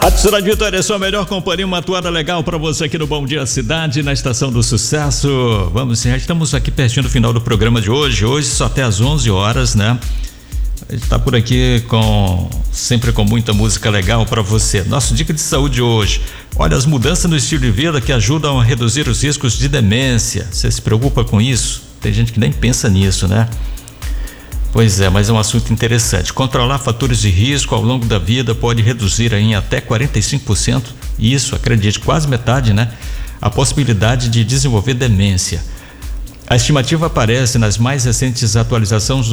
A Cidade Vitória é sua melhor companhia, uma atuada legal para você aqui no Bom Dia Cidade, na Estação do Sucesso. Vamos, já estamos aqui pertinho do final do programa de hoje só até às 11 horas, né? A gente tá por aqui sempre com muita música legal para você. Nosso dica de saúde hoje: olha, as mudanças no estilo de vida que ajudam a reduzir os riscos de demência. Você se preocupa com isso? Tem gente que nem pensa nisso, né? Pois é, mas é um assunto interessante. Controlar fatores de risco ao longo da vida pode reduzir em até 45%, isso, acredite, quase metade, né? A possibilidade de desenvolver demência. A estimativa aparece nas mais recentes atualizações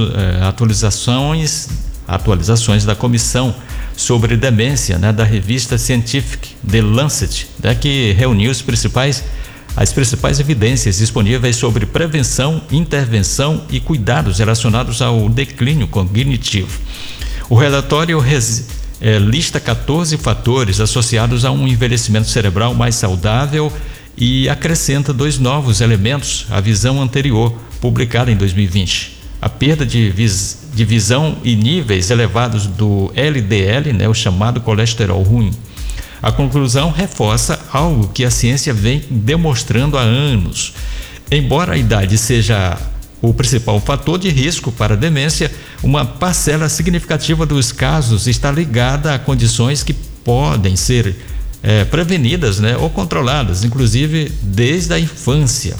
da Comissão sobre Demência, né, da revista Scientific The Lancet, né, que reuniu as principais evidências disponíveis sobre prevenção, intervenção e cuidados relacionados ao declínio cognitivo. O relatório lista 14 fatores associados a um envelhecimento cerebral mais saudável e acrescenta 2 novos elementos à visão anterior, publicada em 2020. A perda de visão e níveis elevados do LDL, né, o chamado colesterol ruim. A conclusão reforça algo que a ciência vem demonstrando há anos. Embora a idade seja o principal fator de risco para a demência, uma parcela significativa dos casos está ligada a condições que podem ser prevenidas, né, ou controladas, inclusive desde a infância.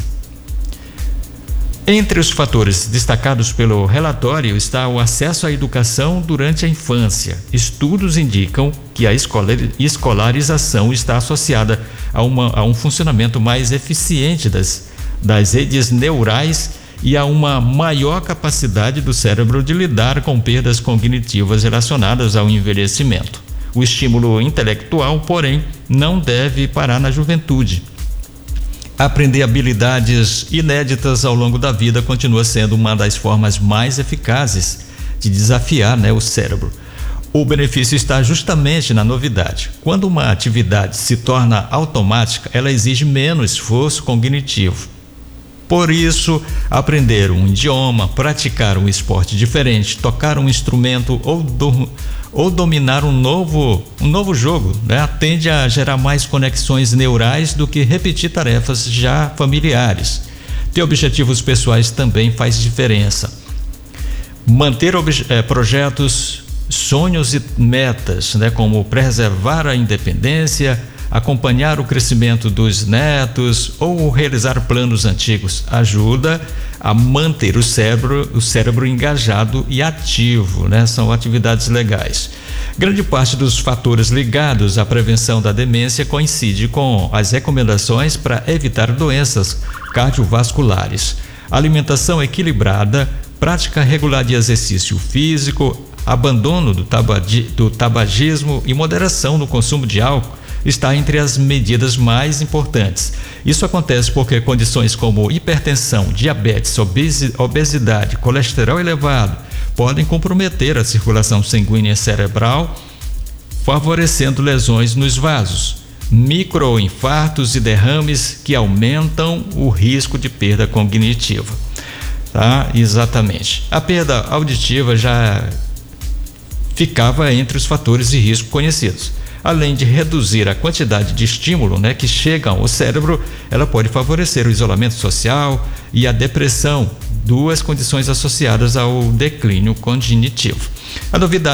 Entre os fatores destacados pelo relatório está o acesso à educação durante a infância. Estudos indicam que a escolarização está associada a um funcionamento mais eficiente das redes neurais e a uma maior capacidade do cérebro de lidar com perdas cognitivas relacionadas ao envelhecimento. O estímulo intelectual, porém, não deve parar na juventude. Aprender habilidades inéditas ao longo da vida continua sendo uma das formas mais eficazes de desafiar, né, o cérebro. O benefício está justamente na novidade. Quando uma atividade se torna automática, ela exige menos esforço cognitivo. Por isso, aprender um idioma, praticar um esporte diferente, tocar um instrumento ou dominar um novo jogo, né, tende a gerar mais conexões neurais do que repetir tarefas já familiares. Ter objetivos pessoais também faz diferença. Manter projetos, sonhos e metas, né, como preservar a independência, acompanhar o crescimento dos netos ou realizar planos antigos ajuda a manter o cérebro engajado e ativo, né? São atividades legais. Grande parte dos fatores ligados à prevenção da demência coincide com as recomendações para evitar doenças cardiovasculares. Alimentação equilibrada, prática regular de exercício físico, abandono do tabagismo e moderação no consumo de álcool está entre as medidas mais importantes. Isso acontece porque condições como hipertensão, diabetes, obesidade, colesterol elevado podem comprometer a circulação sanguínea cerebral, favorecendo lesões nos vasos, microinfartos e derrames que aumentam o risco de perda cognitiva. Tá? Exatamente. A perda auditiva já ficava entre os fatores de risco conhecidos. Além de reduzir a quantidade de estímulo, né, que chegam ao cérebro, ela pode favorecer o isolamento social e a depressão, 2 condições associadas ao declínio cognitivo. A novidade